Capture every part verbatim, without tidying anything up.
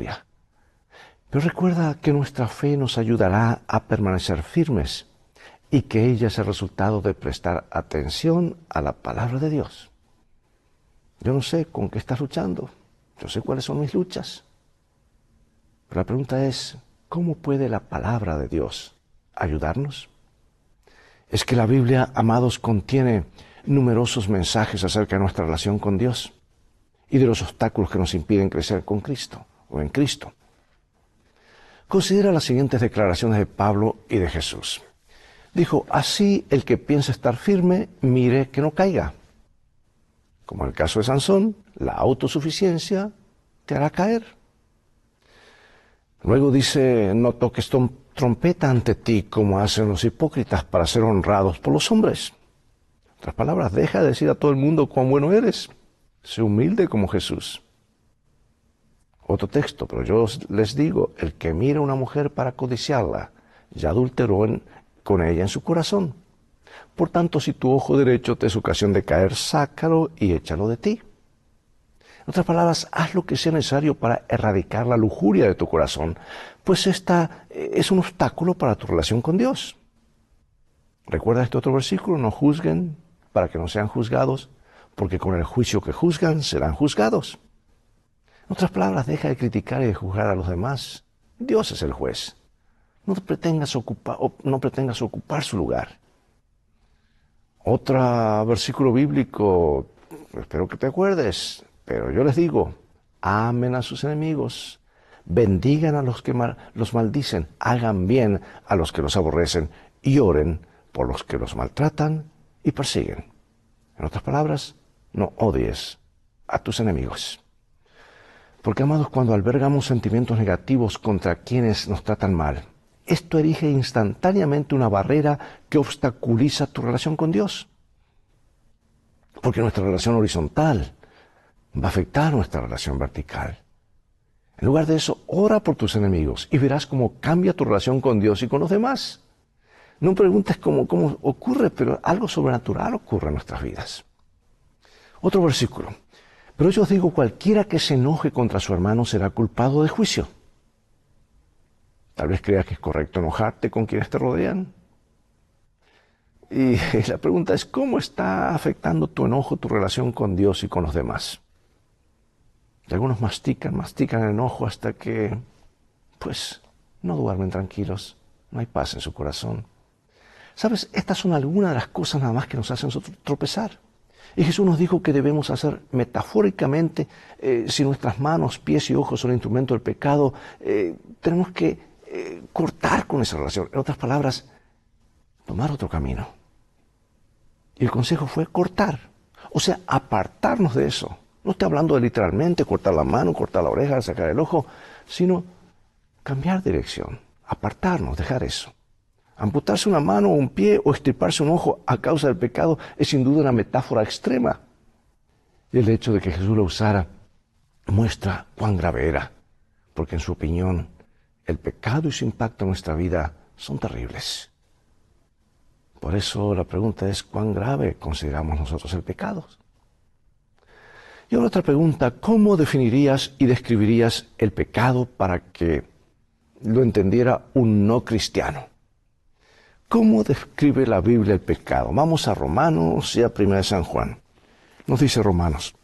historia. Pero recuerda que nuestra fe nos ayudará a permanecer firmes y que ella es el resultado de prestar atención a la palabra de Dios. Yo no sé con qué estás luchando, yo sé cuáles son mis luchas. Pero la pregunta es, ¿cómo puede la palabra de Dios ayudarnos? Es que la Biblia, amados, contiene numerosos mensajes acerca de nuestra relación con Dios y de los obstáculos que nos impiden crecer con Cristo o en Cristo. Considera las siguientes declaraciones de Pablo y de Jesús. Dijo, así el que piensa estar firme, mire que no caiga. Como en el caso de Sansón, la autosuficiencia te hará caer. Luego dice, no toques trompeta ante ti como hacen los hipócritas para ser honrados por los hombres. En otras palabras, deja de decir a todo el mundo cuán bueno eres. Sé humilde como Jesús. Otro texto, pero yo les digo, el que mira a una mujer para codiciarla, ya adulteró en, con ella en su corazón. Por tanto, si tu ojo derecho te es ocasión de caer, sácalo y échalo de ti. En otras palabras, haz lo que sea necesario para erradicar la lujuria de tu corazón, pues esta es un obstáculo para tu relación con Dios. ¿Recuerda este otro versículo? No juzguen para que no sean juzgados, porque con el juicio que juzgan serán juzgados. En otras palabras, deja de criticar y de juzgar a los demás. Dios es el juez. No pretendas ocupar, no pretendas ocupar su lugar. Otro versículo bíblico, espero que te acuerdes, pero yo les digo, amen a sus enemigos, bendigan a los que mal, los maldicen, hagan bien a los que los aborrecen y oren por los que los maltratan y persiguen. En otras palabras, no odies a tus enemigos. Porque, amados, cuando albergamos sentimientos negativos contra quienes nos tratan mal, esto erige instantáneamente una barrera que obstaculiza tu relación con Dios. Porque nuestra relación horizontal va a afectar nuestra relación vertical. En lugar de eso, ora por tus enemigos y verás cómo cambia tu relación con Dios y con los demás. No preguntes cómo, cómo ocurre, pero algo sobrenatural ocurre en nuestras vidas. Otro versículo. Pero yo os digo, cualquiera que se enoje contra su hermano será culpado de juicio. Tal vez creas que es correcto enojarte con quienes te rodean. Y la pregunta es, ¿cómo está afectando tu enojo tu relación con Dios y con los demás? Y algunos mastican, mastican el enojo hasta que, pues, no duermen tranquilos, no hay paz en su corazón. ¿Sabes? Estas son algunas de las cosas nada más que nos hacen tropezar. Y Jesús nos dijo que debemos hacer metafóricamente, eh, si nuestras manos, pies y ojos son instrumentos del pecado, eh, tenemos que eh, cortar con esa relación. En otras palabras, tomar otro camino. Y el consejo fue cortar, o sea, apartarnos de eso. No estoy hablando de literalmente cortar la mano, cortar la oreja, sacar el ojo, sino cambiar dirección, apartarnos, dejar eso. Amputarse una mano o un pie o extirparse un ojo a causa del pecado es sin duda una metáfora extrema. Y el hecho de que Jesús lo usara muestra cuán grave era, porque en su opinión el pecado y su impacto en nuestra vida son terribles. Por eso la pregunta es, ¿cuán grave consideramos nosotros el pecado? Y ahora otra pregunta, ¿cómo definirías y describirías el pecado para que lo entendiera un no cristiano? ¿Cómo describe la Biblia el pecado? Vamos a Romanos y a Primera de San Juan. Nos dice Romanos,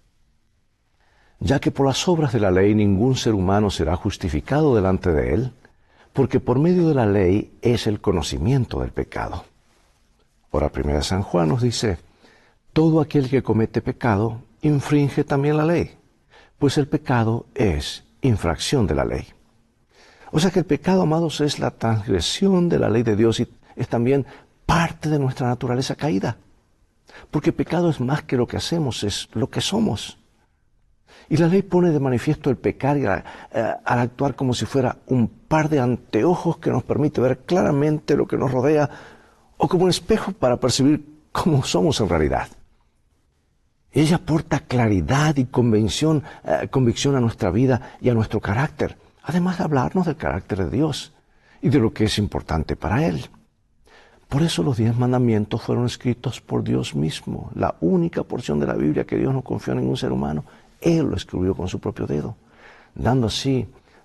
ya que por las obras de la ley ningún ser humano será justificado delante de él, porque por medio de la ley es el conocimiento del pecado. Ahora Primera de San Juan nos dice, todo aquel que comete pecado infringe también la ley, pues el pecado es infracción de la ley. O sea que el pecado, amados, es la transgresión de la ley de Dios y es también parte de nuestra naturaleza caída. Porque pecado es más que lo que hacemos, es lo que somos. Y la ley pone de manifiesto el pecar y a, eh, al actuar como si fuera un par de anteojos que nos permite ver claramente lo que nos rodea o como un espejo para percibir cómo somos en realidad. Ella aporta claridad y convicción, eh, convicción a nuestra vida y a nuestro carácter, además de hablarnos del carácter de Dios y de lo que es importante para Él. Por eso los diez mandamientos fueron escritos por Dios mismo, la única porción de la Biblia que Dios no confió a ningún ser humano. Él lo escribió con su propio dedo. dando así